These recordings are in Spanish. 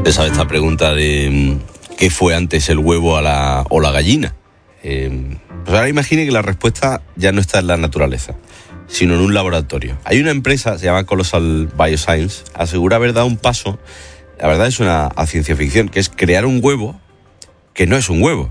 ¿Sabes esta pregunta de qué fue antes, el huevo o la gallina? Pues ahora imagine que la respuesta ya no está en la naturaleza, sino en un laboratorio. Hay una empresa, se llama Colossal Bioscience, asegura haber dado un paso, la verdad es una ciencia ficción, que es crear un huevo que no es un huevo,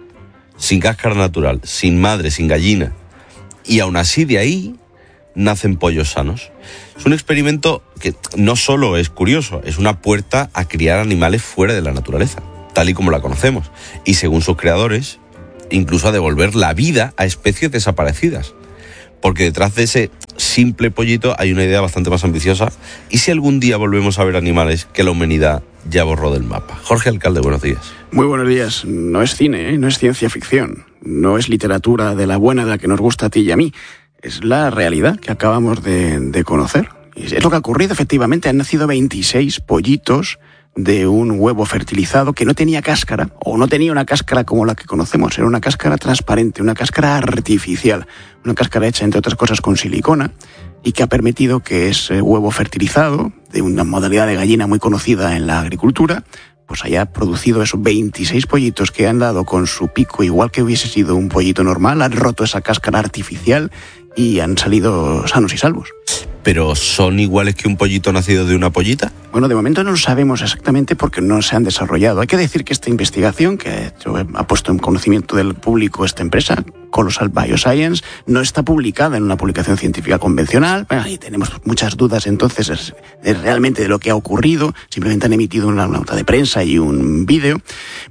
sin cáscara natural, sin madre, sin gallina. Y aún así de ahí nacen pollos sanos. Es un experimento que no solo es curioso, es una puerta a criar animales fuera de la naturaleza, tal y como la conocemos. Y según sus creadores, incluso a devolver la vida a especies desaparecidas. Porque detrás de ese simple pollito hay una idea bastante más ambiciosa. ¿Y si algún día volvemos a ver animales que la humanidad ya borró del mapa? Jorge Alcalde, buenos días. Muy buenos días. No es cine, no es ciencia ficción. No es literatura de la buena, de la que nos gusta a ti y a mí. Es la realidad que acabamos de conocer. Es lo que ha ocurrido, efectivamente. Han nacido 26 pollitos de un huevo fertilizado que no tenía cáscara, o no tenía una cáscara como la que conocemos. Era una cáscara transparente, una cáscara artificial, una cáscara hecha, entre otras cosas, con silicona, y que ha permitido que ese huevo fertilizado, de una modalidad de gallina muy conocida en la agricultura, pues haya producido esos 26 pollitos que han dado con su pico, igual que hubiese sido un pollito normal, han roto esa cáscara artificial y han salido sanos y salvos. ¿Pero son iguales que un pollito nacido de una pollita? Bueno, de momento no lo sabemos exactamente porque no se han desarrollado. Hay que decir que esta investigación, que ha puesto en conocimiento del público esta empresa, Colossal Bioscience, no está publicada en una publicación científica convencional. Bueno, ahí tenemos muchas dudas entonces realmente de lo que ha ocurrido. Simplemente han emitido una nota de prensa y un vídeo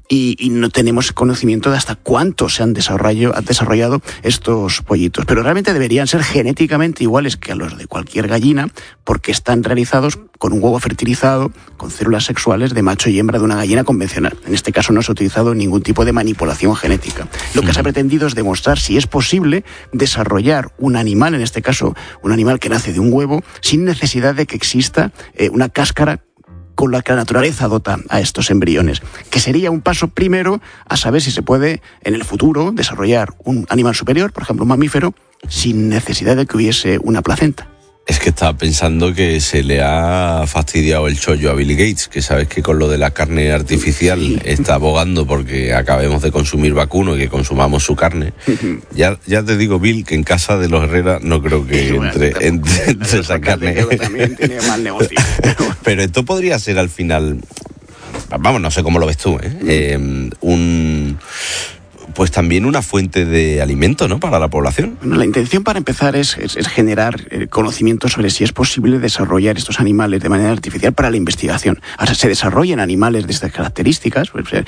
y no tenemos conocimiento de hasta cuánto se han desarrollado estos pollitos. Pero realmente deberían ser genéticamente iguales que a los de cualquier gallina porque están realizados con un huevo fertilizado con células sexuales de macho y hembra de una gallina convencional. En este caso no se ha utilizado ningún tipo de manipulación genética. Lo que se ha pretendido es demostrar si es posible desarrollar un animal, en este caso un animal que nace de un huevo, sin necesidad de que exista una cáscara con la que la naturaleza dota a estos embriones, que sería un paso primero a saber si se puede en el futuro desarrollar un animal superior, por ejemplo un mamífero, sin necesidad de que hubiese una placenta. Es que estaba pensando que se le ha fastidiado el chollo a Bill Gates, que sabes que con lo de la carne artificial está abogando porque acabemos de consumir vacuno y que consumamos su carne. Ya te digo, Bill, que en casa de los Herrera no creo que entre esa carne. También tiene mal negocio. Pero esto podría ser al final, vamos, no sé cómo lo ves tú, pues también una fuente de alimento, ¿no?, para la población. Bueno, la intención para empezar es generar conocimiento sobre si es posible desarrollar estos animales de manera artificial para la investigación. Ahora, se desarrollan animales de estas características,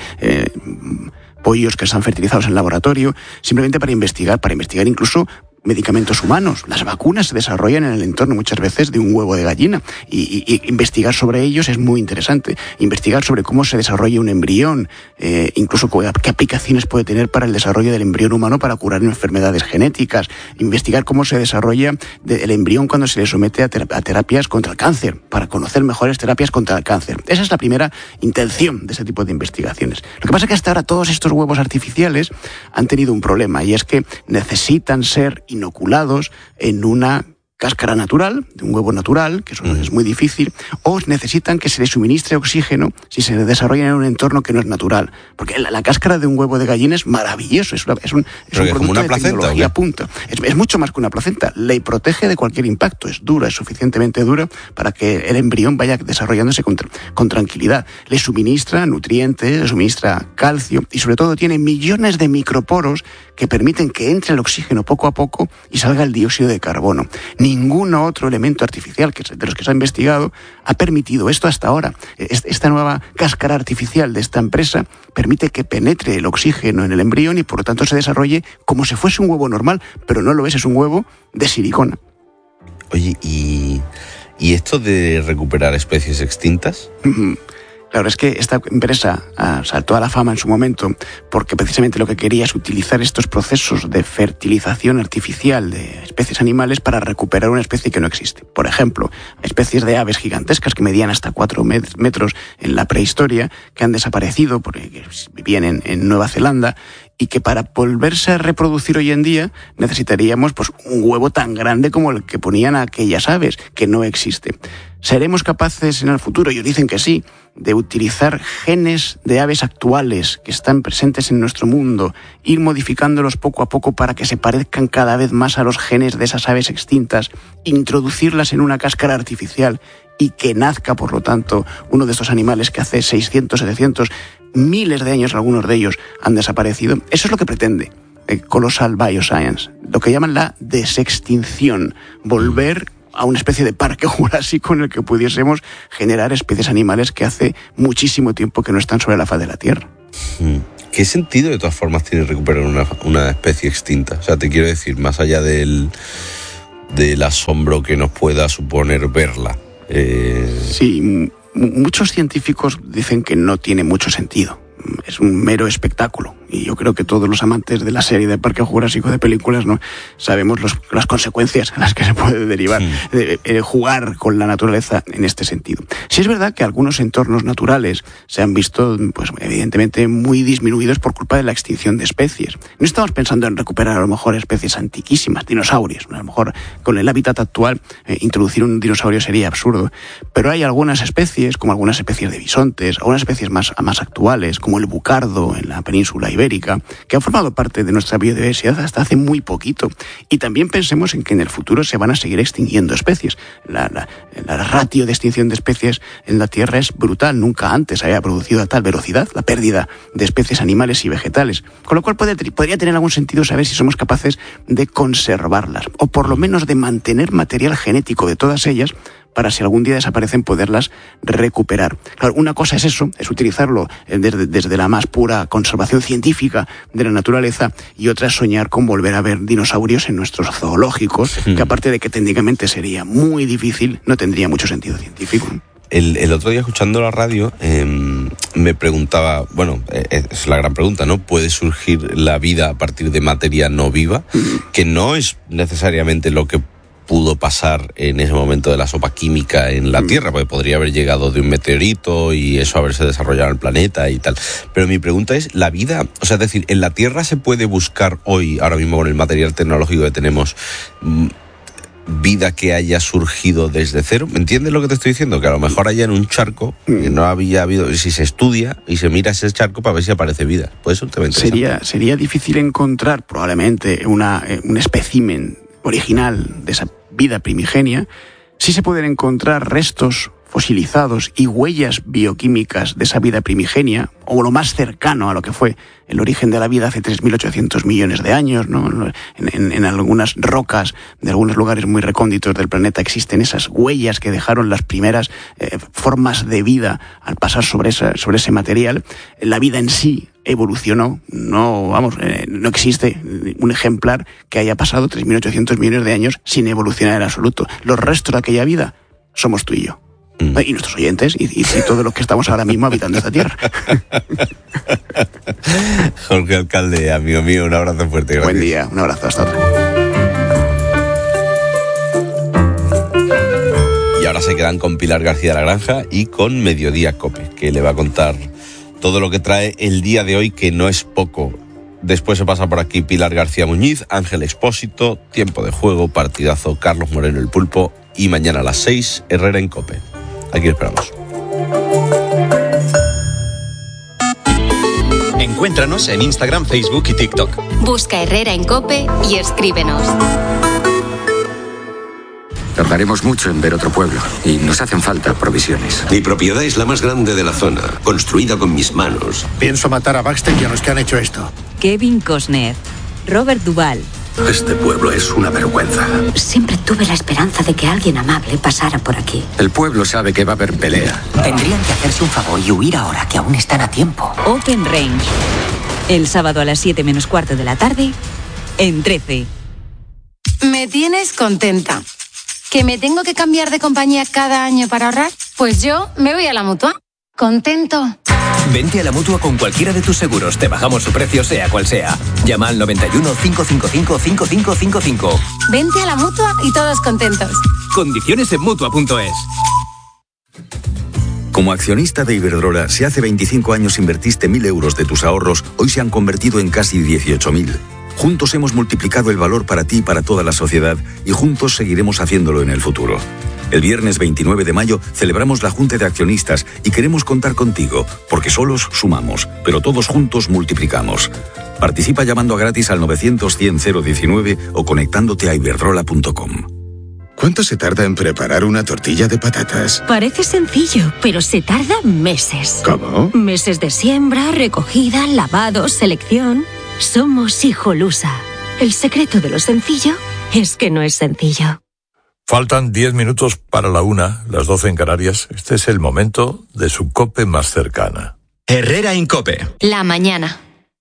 pollos que están fertilizados en laboratorio, simplemente para investigar incluso medicamentos humanos. Las vacunas se desarrollan en el entorno muchas veces de un huevo de gallina y investigar sobre ellos es muy interesante. Investigar sobre cómo se desarrolla un embrión, incluso qué aplicaciones puede tener para el desarrollo del embrión humano para curar enfermedades genéticas. Investigar cómo se desarrolla el embrión cuando se le somete a terapias contra el cáncer, para conocer mejores terapias contra el cáncer. Esa es la primera intención de ese tipo de investigaciones. Lo que pasa es que hasta ahora todos estos huevos artificiales han tenido un problema, y es que necesitan ser inoculados en una cáscara natural, de un huevo natural, que eso es muy difícil, o necesitan que se les suministre oxígeno si se desarrollan en un entorno que no es natural. Porque la cáscara de un huevo de gallina es maravilloso, es un producto una de placenta, tecnología punta. Es mucho más que una placenta, le protege de cualquier impacto, es dura, es suficientemente dura para que el embrión vaya desarrollándose con tranquilidad. Le suministra nutrientes, le suministra calcio y sobre todo tiene millones de microporos que permiten que entre el oxígeno poco a poco y salga el dióxido de carbono. Ningún otro elemento artificial de los que se ha investigado ha permitido esto hasta ahora. Esta nueva cáscara artificial de esta empresa permite que penetre el oxígeno en el embrión y por lo tanto se desarrolle como si fuese un huevo normal, pero no lo es un huevo de silicona. Oye, ¿y esto de recuperar especies extintas? Claro, es que esta empresa saltó a la fama en su momento porque precisamente lo que quería es utilizar estos procesos de fertilización artificial de especies animales para recuperar una especie que no existe. Por ejemplo, especies de aves gigantescas que medían hasta 4 metros en la prehistoria, que han desaparecido porque vivían en Nueva Zelanda, y que para volverse a reproducir hoy en día necesitaríamos un huevo tan grande como el que ponían aquellas aves, que no existe. ¿Seremos capaces en el futuro, ellos dicen que sí, de utilizar genes de aves actuales que están presentes en nuestro mundo, ir modificándolos poco a poco para que se parezcan cada vez más a los genes de esas aves extintas, introducirlas en una cáscara artificial y que nazca, por lo tanto, uno de estos animales que hace 600, 700, miles de años, algunos de ellos, han desaparecido? Eso es lo que pretende Colossal Bioscience, lo que llaman la desextinción, volver a una especie de parque jurásico en el que pudiésemos generar especies animales que hace muchísimo tiempo que no están sobre la faz de la Tierra. ¿Qué sentido de todas formas tiene recuperar una especie extinta? O sea, te quiero decir, más allá del asombro que nos pueda suponer verla. Sí, muchos científicos dicen que no tiene mucho sentido. Es un mero espectáculo. Y yo creo que todos los amantes de la serie de Parque Jurásico de películas, ¿no?, sabemos las consecuencias a las que se puede derivar jugar con la naturaleza en este sentido. Sí es verdad que algunos entornos naturales se han visto, pues evidentemente, muy disminuidos por culpa de la extinción de especies. No estamos pensando en recuperar a lo mejor especies antiquísimas, dinosaurios. A lo mejor con el hábitat actual introducir un dinosaurio sería absurdo. Pero hay algunas especies, como algunas especies de bisontes, algunas especies más actuales, como el bucardo en la península ibérica, que han formado parte de nuestra biodiversidad hasta hace muy poquito. Y también pensemos en que en el futuro se van a seguir extinguiendo especies. La ratio de extinción de especies en la Tierra es brutal. Nunca antes había producido a tal velocidad la pérdida de especies animales y vegetales. Con lo cual podría tener algún sentido saber si somos capaces de conservarlas, o por lo menos de mantener material genético de todas ellas, para si algún día desaparecen poderlas recuperar. Claro, una cosa es eso, es utilizarlo desde la más pura conservación científica de la naturaleza, y otra es soñar con volver a ver dinosaurios en nuestros zoológicos, que aparte de que técnicamente sería muy difícil, no tendría mucho sentido científico. El otro día, escuchando la radio, me preguntaba, es la gran pregunta, ¿no? ¿Puede surgir la vida a partir de materia no viva? Que no es necesariamente lo que pudo pasar en ese momento de la sopa química en la Tierra, porque podría haber llegado de un meteorito y eso haberse desarrollado en el planeta y tal. Pero mi pregunta es, ¿la vida, o sea, es decir, en la Tierra se puede buscar hoy, ahora mismo con el material tecnológico que tenemos, vida que haya surgido desde cero? ¿Me entiendes lo que te estoy diciendo? Que a lo mejor haya en un charco que no había habido, si se estudia y se mira ese charco para ver si aparece vida. Puede ser un tema interesante. Sería difícil encontrar probablemente un espécimen original de esa vida primigenia. Sí se pueden encontrar restos fosilizados y huellas bioquímicas de esa vida primigenia, o lo más cercano a lo que fue el origen de la vida hace 3.800 millones de años, ¿no? En algunas rocas de algunos lugares muy recónditos del planeta existen esas huellas que dejaron las primeras formas de vida al pasar sobre ese material. La vida en sí evolucionó, no existe un ejemplar que haya pasado 3.800 millones de años sin evolucionar en absoluto. Los restos de aquella vida somos tú y yo. Y nuestros oyentes y todos los que estamos ahora mismo habitando esta tierra. Jorge Alcalde, amigo mío, un abrazo fuerte. Gracias. Buen día, un abrazo, hasta otra. Y ahora se quedan con Pilar García de la Granja y con Mediodía Cope, que le va a contar todo lo que trae el día de hoy, que no es poco. Después se pasa por aquí Pilar García Muñiz, Ángel Expósito, Tiempo de Juego, partidazo, Carlos Moreno el Pulpo, y mañana a las 6, Herrera en Cope. Aquí esperamos. Encuéntranos en Instagram, Facebook y TikTok. Busca Herrera en Cope y escríbenos. Tardaremos mucho en ver otro pueblo y nos hacen falta provisiones. Mi propiedad es la más grande de la zona, construida con mis manos. Pienso matar a Baxter y a los que han hecho esto. Kevin Costner, Robert Duvall. Este pueblo es una vergüenza. Siempre tuve la esperanza de que alguien amable pasara por aquí. El pueblo sabe que va a haber pelea. Tendrían que hacerse un favor y huir ahora, que aún están a tiempo. Open Range. El sábado a las 7:15 de la tarde, en 13. Me tienes contenta. ¿Que me tengo que cambiar de compañía cada año para ahorrar? Pues yo me voy a la Mutua. Contento. Vente a la Mutua con cualquiera de tus seguros. Te bajamos su precio, sea cual sea. Llama al 91 555 5555. Vente a la Mutua y todos contentos. Condiciones en Mutua.es. Como accionista de Iberdrola, si hace 25 años invertiste 1.000 euros de tus ahorros, hoy se han convertido en casi 18.000. Juntos hemos multiplicado el valor para ti y para toda la sociedad, y juntos seguiremos haciéndolo en el futuro. El viernes 29 de mayo celebramos la Junta de Accionistas y queremos contar contigo, porque solos sumamos, pero todos juntos multiplicamos. Participa llamando a gratis al 900-100-019 o conectándote a iberdrola.com. ¿Cuánto se tarda en preparar una tortilla de patatas? Parece sencillo, pero se tarda meses. ¿Cómo? Meses de siembra, recogida, lavado, selección. Somos Hijolusa. El secreto de lo sencillo es que no es sencillo. Faltan 10 minutos para la 1, las 12 en Canarias. Este es el momento de su COPE más cercana. Herrera Incope. La mañana.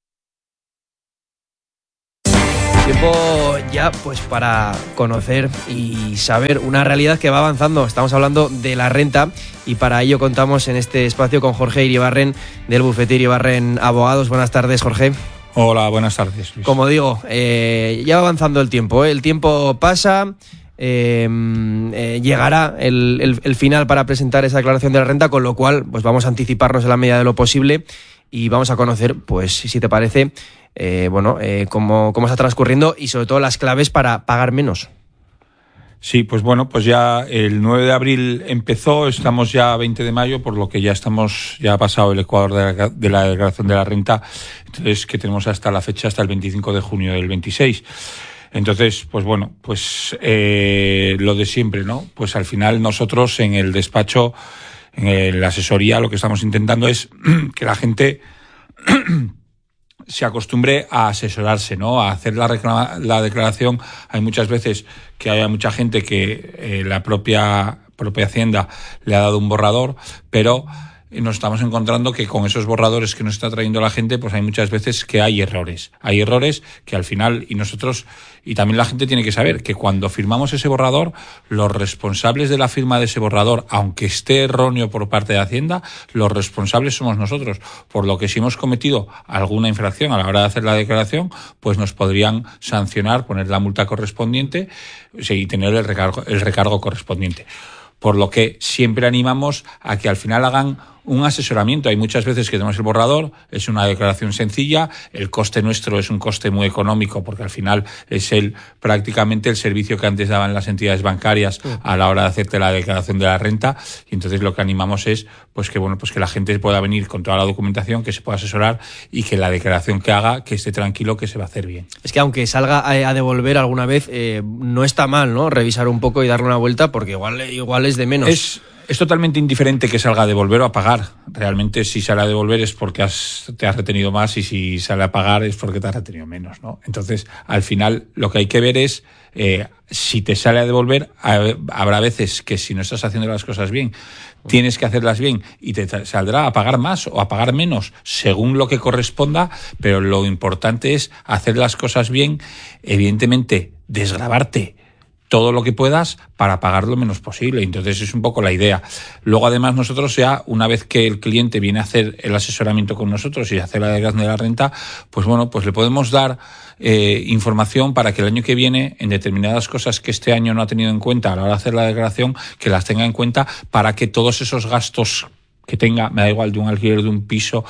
Tiempo ya pues para conocer y saber una realidad que va avanzando. Estamos hablando de la renta y para ello contamos en este espacio con Jorge Iribarren del bufete Iribarren Abogados. Buenas tardes, Jorge. Hola, buenas tardes, Luis. Como digo, ya va avanzando el tiempo, ¿eh? El tiempo pasa, llegará el final para presentar esa declaración de la renta, con lo cual pues vamos a anticiparnos en la medida de lo posible y vamos a conocer, pues si te parece, cómo está transcurriendo y sobre todo las claves para pagar menos. Sí, pues bueno, pues ya el 9 de abril empezó, estamos ya a 20 de mayo, por lo que ya ha pasado el ecuador de la declaración de la renta, entonces que tenemos hasta la fecha, hasta el 25 de junio del 26. Entonces, pues bueno, pues lo de siempre, ¿no? Pues al final nosotros en el despacho, en la asesoría, lo que estamos intentando es que la gente se acostumbre a asesorarse, ¿no? A hacer la declaración. Hay muchas veces que hay mucha gente que la propia Hacienda le ha dado un borrador, pero nos estamos encontrando que con esos borradores que nos está trayendo la gente, pues hay muchas veces que hay errores. Hay errores que al final, y también la gente tiene que saber que cuando firmamos ese borrador, los responsables de la firma de ese borrador, aunque esté erróneo por parte de Hacienda, los responsables somos nosotros. Por lo que si hemos cometido alguna infracción a la hora de hacer la declaración, pues nos podrían sancionar, poner la multa correspondiente y tener el recargo correspondiente. Por lo que siempre animamos a que al final hagan un asesoramiento. Hay muchas veces que tenemos el borrador, es una declaración sencilla, el coste nuestro es un coste muy económico porque al final es prácticamente el servicio que antes daban las entidades bancarias a la hora de hacerte la declaración de la renta, y entonces lo que animamos es pues que la gente pueda venir con toda la documentación, que se pueda asesorar y que la declaración que haga, que esté tranquilo, que se va a hacer bien. Es que aunque salga a devolver alguna vez, no está mal, ¿no? Revisar un poco y darle una vuelta porque igual es de menos. Es totalmente indiferente que salga a devolver o a pagar. Realmente si sale a devolver es porque te has retenido más y si sale a pagar es porque te has retenido menos, ¿no? Entonces, al final, lo que hay que ver es si te sale a devolver, habrá veces que si no estás haciendo las cosas bien, tienes que hacerlas bien y te saldrá a pagar más o a pagar menos según lo que corresponda, pero lo importante es hacer las cosas bien, evidentemente desgravarte todo lo que puedas para pagar lo menos posible. Entonces es un poco la idea. Luego además nosotros ya, una vez que el cliente viene a hacer el asesoramiento con nosotros y hacer la declaración de la renta, pues bueno, pues le podemos dar información para que el año que viene, en determinadas cosas que este año no ha tenido en cuenta a la hora de hacer la declaración, que las tenga en cuenta para que todos esos gastos que tenga, me da igual, de un alquiler de un piso,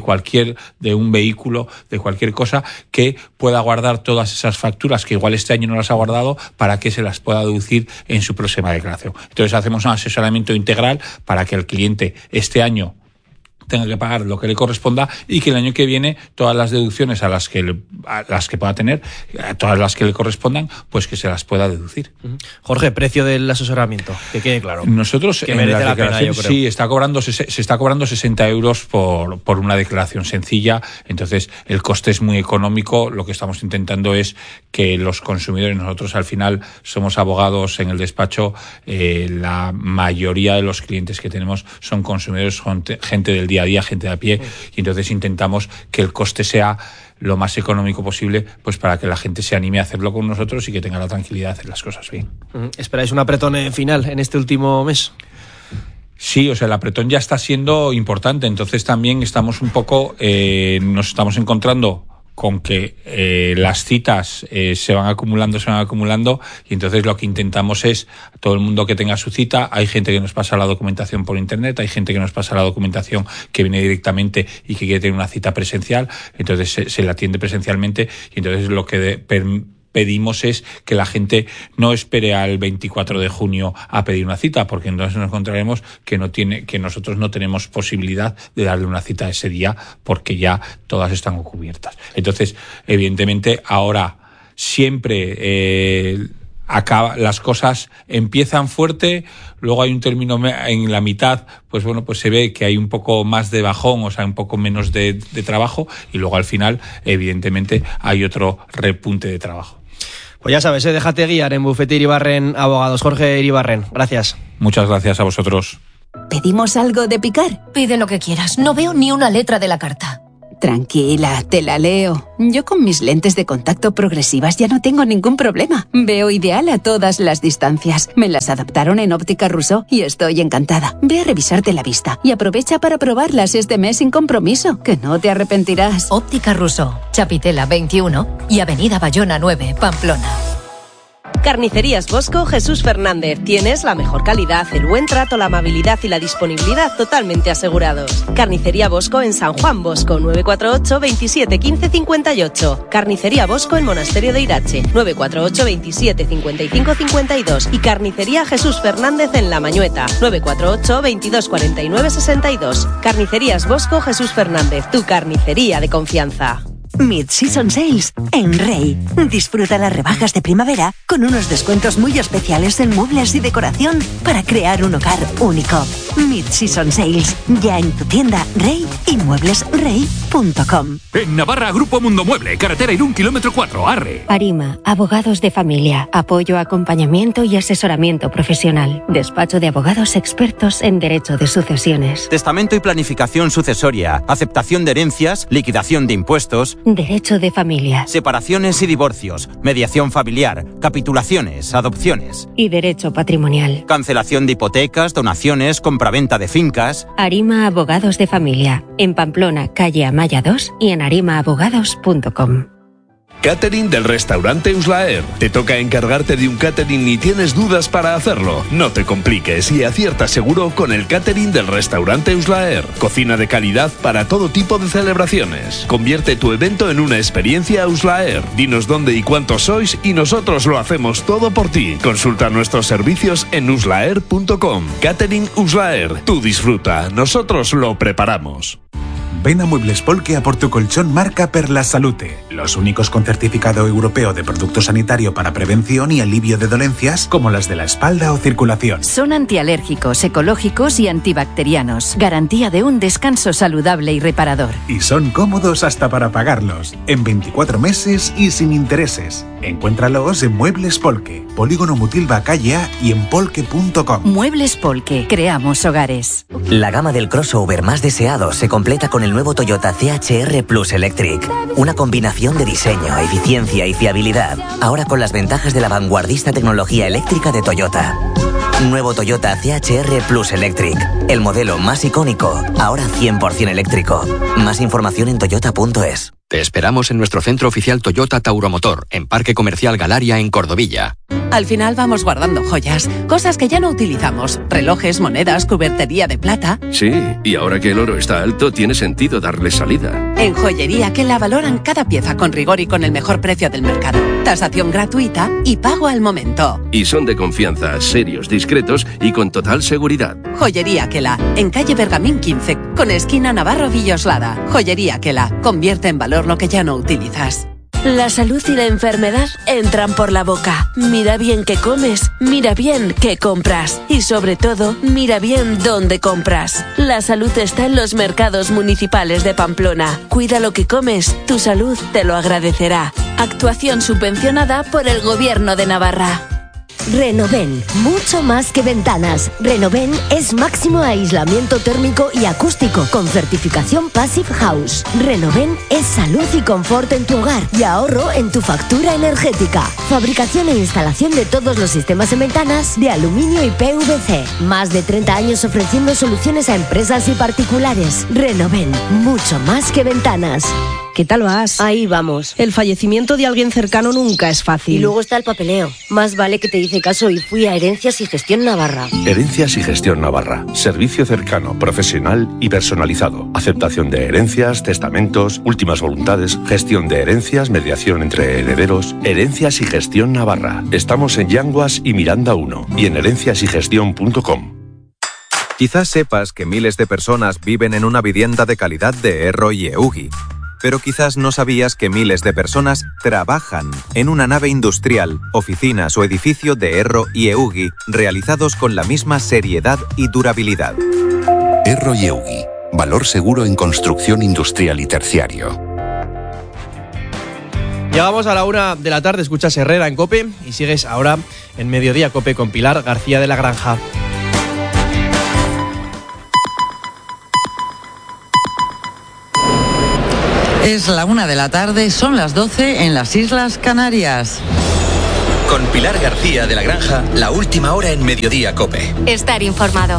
de un vehículo, de cualquier cosa, que pueda guardar todas esas facturas que igual este año no las ha guardado para que se las pueda deducir en su próxima declaración. Entonces hacemos un asesoramiento integral para que el cliente este año tenga que pagar lo que le corresponda y que el año que viene todas las deducciones a las que pueda tener, todas las que le correspondan, pues que se las pueda deducir. Jorge, precio del asesoramiento, que quede claro. Nosotros que en merece la la pena, yo creo. Sí, se está cobrando 60 euros por una declaración sencilla, entonces el coste es muy económico. Lo que estamos intentando es que los consumidores, nosotros al final somos abogados en el despacho, la mayoría de los clientes que tenemos son consumidores, gente del día a día, gente de a pie, y entonces intentamos que el coste sea lo más económico posible, pues para que la gente se anime a hacerlo con nosotros y que tenga la tranquilidad de hacer las cosas bien. ¿Esperáis un apretón final en este último mes? Sí, o sea, el apretón ya está siendo importante, entonces también estamos un poco, nos estamos encontrando con que las citas se van acumulando y entonces lo que intentamos es todo el mundo que tenga su cita. Hay gente que nos pasa la documentación por internet, hay gente que nos pasa la documentación que viene directamente y que quiere tener una cita presencial, entonces se la atiende presencialmente y entonces lo que pedimos es que la gente no espere al 24 de junio a pedir una cita, porque entonces nos encontraremos que nosotros no tenemos posibilidad de darle una cita ese día porque ya todas están cubiertas. Entonces, evidentemente, ahora siempre las cosas empiezan fuerte, luego hay un término en la mitad, pues bueno, pues se ve que hay un poco más de bajón, o sea, un poco menos de trabajo, y luego al final, evidentemente, hay otro repunte de trabajo. Pues ya sabes, déjate guiar en Bufete Iribarren Abogados. Jorge Iribarren, gracias. Muchas gracias a vosotros. ¿Pedimos algo de picar? Pide lo que quieras, no veo ni una letra de la carta. Tranquila, te la leo. Yo con mis lentes de contacto progresivas ya no tengo ningún problema. Veo ideal a todas las distancias. Me las adaptaron en Óptica Rousseau y estoy encantada. Ve a revisarte la vista y aprovecha para probarlas este mes sin compromiso, que no te arrepentirás. Óptica Rousseau, Chapitela 21 y Avenida Bayona 9, Pamplona. Carnicerías Bosco Jesús Fernández. Tienes la mejor calidad, el buen trato, la amabilidad y la disponibilidad totalmente asegurados. Carnicería Bosco en San Juan Bosco, 948 27 15 58. Carnicería Bosco en Monasterio de Irache, 948 27 55 52. Y Carnicería Jesús Fernández en La Mañueta, 948 22 49 62. Carnicerías Bosco Jesús Fernández, tu carnicería de confianza. Mid-Season Sales en Rey. Disfruta las rebajas de primavera con unos descuentos muy especiales en muebles y decoración para crear un hogar único. Mid-Season Sales, ya en tu tienda Rey y mueblesrey.com. En Navarra, Grupo Mundo Mueble, carretera Irún, kilómetro 4, Arre. Arima, abogados de familia, apoyo, acompañamiento y asesoramiento profesional. Despacho de abogados expertos en derecho de sucesiones. Testamento y planificación sucesoria, aceptación de herencias, liquidación de impuestos, derecho de familia, separaciones y divorcios, mediación familiar, capitulaciones, adopciones y derecho patrimonial. Cancelación de hipotecas, donaciones, compraventa de fincas. Arima Abogados de Familia, en Pamplona, calle Amaya 2 y en arimaabogados.com. Catering del restaurante Uslaer. ¿Te toca encargarte de un catering y tienes dudas para hacerlo? No te compliques y acierta seguro con el catering del restaurante Uslaer. Cocina de calidad para todo tipo de celebraciones. Convierte tu evento en una experiencia Uslaer. Dinos dónde y cuántos sois y nosotros lo hacemos todo por ti. Consulta nuestros servicios en uslaer.com. Catering Uslaer. Tú disfruta, nosotros lo preparamos. Ven a Muebles Polke a por tu colchón marca Per la Salute, los únicos con certificado europeo de producto sanitario para prevención y alivio de dolencias como las de la espalda o circulación. Son antialérgicos, ecológicos y antibacterianos. Garantía de un descanso saludable y reparador. Y son cómodos hasta para pagarlos, en 24 meses y sin intereses. Encuéntralos en Muebles Polke, Polígono Mutilva Calle A y en polke.com. Muebles Polke, creamos hogares. La gama del crossover más deseado se completa con el nuevo Toyota CHR Plus Electric. Una combinación de diseño, eficiencia y fiabilidad. Ahora con las ventajas de la vanguardista tecnología eléctrica de Toyota. Nuevo Toyota CHR Plus Electric. El modelo más icónico, ahora 100% eléctrico. Más información en toyota.es. Te esperamos en nuestro centro oficial Toyota Tauromotor, en Parque Comercial Galaria, en Cordovilla. Al final vamos guardando joyas, cosas que ya no utilizamos, relojes, monedas, cubertería de plata. Sí, y ahora que el oro está alto, tiene sentido darle salida. En Joyería que la valoran cada pieza con rigor y con el mejor precio del mercado. Tasación gratuita y pago al momento. Y son de confianza, serios, discretos y con total seguridad. Joyería Quela, en calle Bergamín 15, con esquina Navarro Villoslada. Joyería Quela, convierte en valor lo que ya no utilizas. La salud y la enfermedad entran por la boca. Mira bien qué comes, mira bien qué compras y sobre todo, mira bien dónde compras. La salud está en los mercados municipales de Pamplona. Cuida lo que comes, tu salud te lo agradecerá. Actuación subvencionada por el Gobierno de Navarra. Renoven, mucho más que ventanas. Renoven es máximo aislamiento térmico y acústico con certificación Passive House. Renoven es salud y confort en tu hogar y ahorro en tu factura energética. Fabricación e instalación de todos los sistemas en ventanas de aluminio y PVC. Más de 30 años ofreciendo soluciones a empresas y particulares. Renoven, mucho más que ventanas. ¿qué tal vas? Ahí vamos. El fallecimiento de alguien cercano nunca es fácil. Y luego está el papeleo. Más vale que te hice caso y fui a Herencias y Gestión Navarra. Herencias y Gestión Navarra. Servicio cercano, profesional y personalizado. Aceptación de herencias, testamentos, últimas voluntades, gestión de herencias, mediación entre herederos. Herencias y Gestión Navarra. Estamos en Yanguas y Miranda 1 y en herenciasygestión.com. Quizás sepas que miles de personas viven en una vivienda de calidad de Erro y Eugi, pero quizás no sabías que miles de personas trabajan en una nave industrial, oficinas o edificio de Erro y Eugi realizados con la misma seriedad y durabilidad. Erro y Eugi, valor seguro en construcción industrial y terciario. Llegamos a la 1 de la tarde, escuchas Herrera en COPE y sigues ahora en Mediodía COPE con Pilar García de la Granja. Es la 1 de la tarde, son las 12 en las Islas Canarias. Con Pilar García de la Granja, la última hora en Mediodía COPE. Estar informado.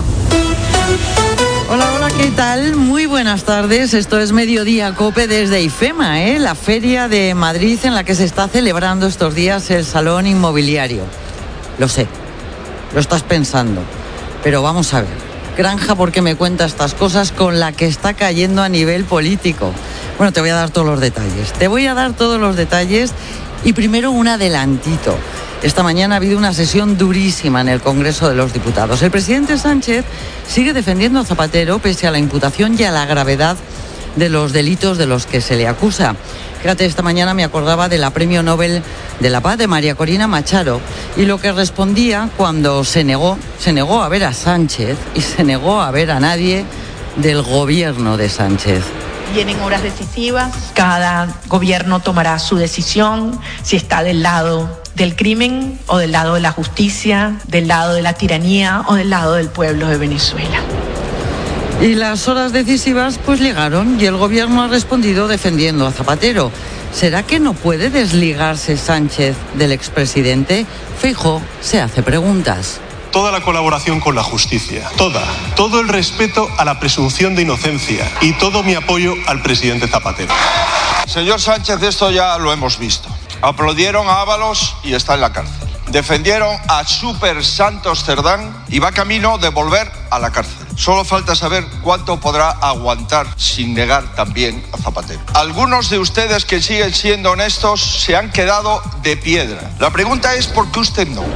Hola, ¿qué tal? Muy buenas tardes. Esto es Mediodía COPE desde IFEMA, la feria de Madrid en la que se está celebrando estos días el Salón Inmobiliario. Lo sé, lo estás pensando, pero vamos a ver. Granja, ¿por qué me cuenta estas cosas con la que está cayendo a nivel político? Bueno, te voy a dar todos los detalles. Y primero un adelantito. Esta mañana ha habido una sesión durísima en el Congreso de los Diputados. El presidente Sánchez sigue defendiendo a Zapatero pese a la imputación y a la gravedad de los delitos de los que se le acusa. Fíjate, esta mañana me acordaba de la Premio Nobel de la Paz de María Corina Machado y lo que respondía cuando se negó a ver a Sánchez y se negó a ver a nadie del gobierno de Sánchez. Vienen horas decisivas, cada gobierno tomará su decisión, si está del lado del crimen o del lado de la justicia, del lado de la tiranía o del lado del pueblo de Venezuela. Y las horas decisivas pues llegaron y el gobierno ha respondido defendiendo a Zapatero. ¿Será que no puede desligarse Sánchez del expresidente? Feijóo se hace preguntas. Toda la colaboración con la justicia, todo el respeto a la presunción de inocencia y todo mi apoyo al presidente Zapatero. Señor Sánchez, esto ya lo hemos visto. Aplaudieron a Ábalos y está en la cárcel. Defendieron a Super Santos Cerdán y va camino de volver a la cárcel. Solo falta saber cuánto podrá aguantar sin negar también a Zapatero. Algunos de ustedes que siguen siendo honestos se han quedado de piedra. La pregunta es ¿por qué usted no?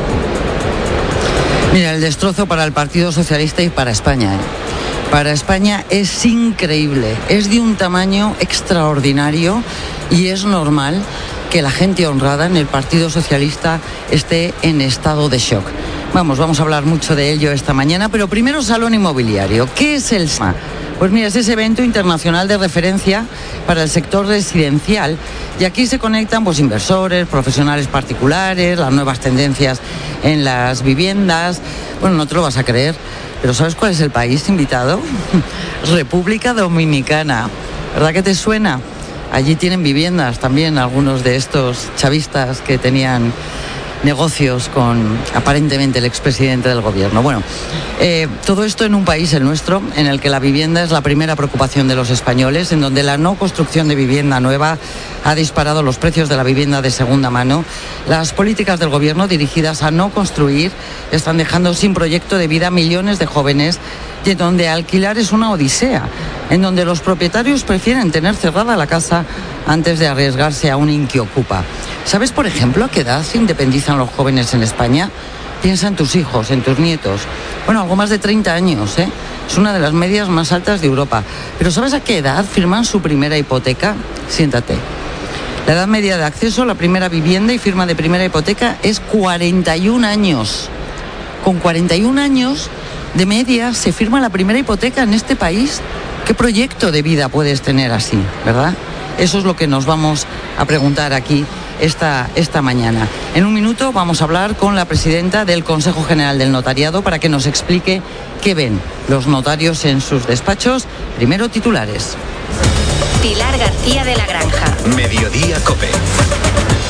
Mira, el destrozo para el Partido Socialista y para España. Para España es increíble, es de un tamaño extraordinario y es normal que la gente honrada en el Partido Socialista esté en estado de shock. Vamos a hablar mucho de ello esta mañana, pero primero Salón Inmobiliario. ¿Qué es el SMA? Pues mira, es ese evento internacional de referencia para el sector residencial y aquí se conectan pues inversores, profesionales particulares, las nuevas tendencias en las viviendas. Bueno, no te lo vas a creer, pero ¿sabes cuál es el país invitado? República Dominicana. ¿Verdad que te suena? Allí tienen viviendas también algunos de estos chavistas que tenían negocios con aparentemente el expresidente del gobierno. Bueno, todo esto en un país, el nuestro, en el que la vivienda es la primera preocupación de los españoles, en donde la no construcción de vivienda nueva ha disparado los precios de la vivienda de segunda mano. Las políticas del gobierno dirigidas a no construir están dejando sin proyecto de vida a millones de jóvenes y en donde alquilar es una odisea, en donde los propietarios prefieren tener cerrada la casa antes de arriesgarse a un inquiocupa. ¿Sabes, por ejemplo, a qué edad se independizan los jóvenes en España? Piensa en tus hijos, en tus nietos. Bueno, algo más de 30 años, ¿eh? Es una de las medias más altas de Europa. Pero ¿sabes a qué edad firman su primera hipoteca? Siéntate. La edad media de acceso a la primera vivienda y firma de primera hipoteca es 41 años. Con 41 años de media se firma la primera hipoteca en este país. ¿Qué proyecto de vida puedes tener así, verdad? Eso es lo que nos vamos a preguntar aquí esta mañana. En un minuto vamos a hablar con la presidenta del Consejo General del Notariado para que nos explique qué ven los notarios en sus despachos. Primero, titulares. Pilar García de la Granja. Mediodía COPE.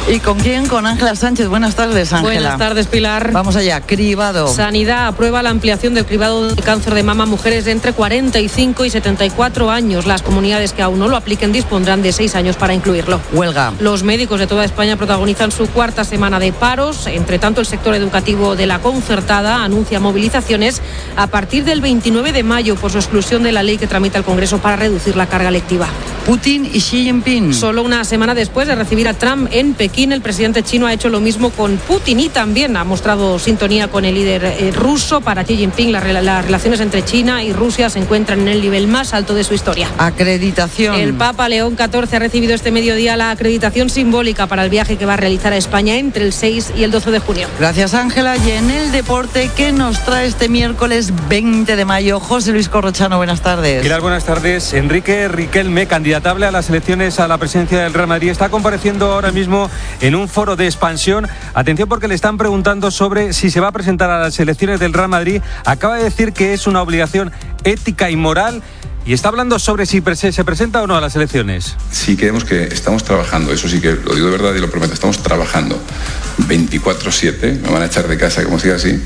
¿Y con quién? Con Ángela Sánchez. Buenas tardes, Ángela. Buenas tardes, Pilar. Vamos allá, cribado. Sanidad aprueba la ampliación del cribado de cáncer de mama a mujeres de entre 45 y 74 años. Las comunidades que aún no lo apliquen dispondrán de 6 años para incluirlo. Huelga. Los médicos de toda España protagonizan su cuarta semana de paros. Entre tanto, el sector educativo de la concertada anuncia movilizaciones a partir del 29 de mayo por su exclusión de la ley que tramita el Congreso para reducir la carga lectiva. Putin y Xi Jinping. Solo una semana después de recibir a Trump en Pekín, el presidente chino ha hecho lo mismo con Putin y también ha mostrado sintonía con el líder ruso. Para Xi Jinping, las relaciones entre China y Rusia se encuentran en el nivel más alto de su historia. Acreditación. El Papa León XIV ha recibido este mediodía la acreditación simbólica para el viaje que va a realizar a España entre el 6 y el 12 de junio. Gracias, Ángela. Y en el deporte, ¿qué nos trae este miércoles 20 de mayo? José Luis Corrochano, buenas tardes. Pilar, buenas tardes. Enrique Riquelme, candidatable a las elecciones a la presidencia del Real Madrid, está compareciendo ahora mismo en un foro de expansión. Atención, porque le están preguntando sobre si se va a presentar a las elecciones del Real Madrid. Acaba de decir que es una obligación ética y moral. Y está hablando sobre si se presenta o no a las elecciones. Sí, creemos que estamos trabajando, eso sí que lo digo de verdad y lo prometo, estamos trabajando 24/7, me van a echar de casa como siga así.